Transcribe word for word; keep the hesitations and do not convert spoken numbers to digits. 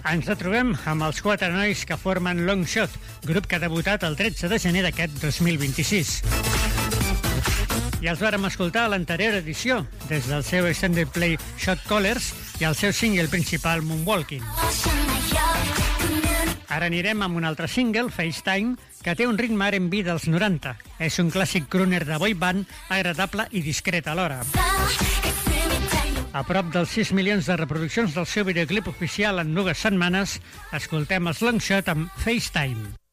Ens retrobem amb els quatre nois que formen Longshot, grup que ha debutat el tretze de gener d'aquest dos mil vint-i-sis. I els vàrem escoltar a l'anterior edició, des del seu extended play Shot Callers i el seu single principal Moonwalking. Ara anirem amb un altre single, FaceTime, que té un ritme R and B dels noranta. És un clàssic crooner de boy band, agradable i discret alhora. A prop dels sis milions de reproduccions del seu videoclip oficial en dues setmanes, escoltem els Longshot amb FaceTime.